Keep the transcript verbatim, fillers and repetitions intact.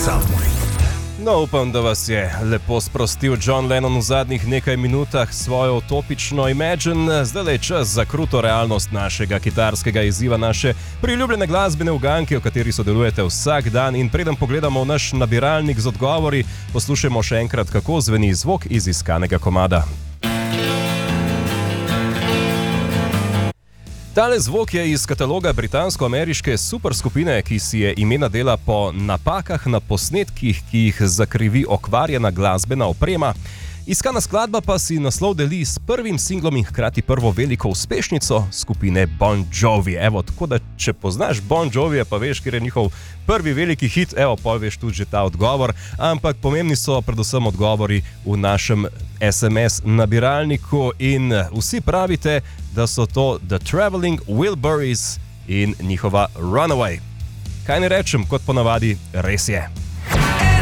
Sound. No, upam, da vas je lepo sprostil John Lennon v zadnjih nekaj minutah s svojo utopično Imagine. Zdaj je čas za kruto realnost našega kitarskega izziva, naše priljubljene glasbene uganke, v kateri sodelujete vsak dan. In preden pogledamo v naš nabiralnik z odgovori, poslušajmo še enkrat, kako zveni zvok iz iskanega komada. Tale zvok je iz kataloga britansko-ameriške superskupine, ki si je ime nadela po napakah na posnetkih, ki jih zakrivi okvarjena glasbena oprema. Iskana skladba pa si naslov deli s prvim singlom in hkrati prvo veliko uspešnico skupine Bon Jovi. Evo, tako da če poznaš Bon Jovija, pa veš, kjer je njihov prvi veliki hit, evo, pa veš tudi že ta odgovor. Ampak pomembni so predvsem odgovori v našem es em es nabiralniku in vsi pravite, da so to The Traveling Wilburys in njihova Runaway. Kaj ne rečem, kot ponavadi, res je.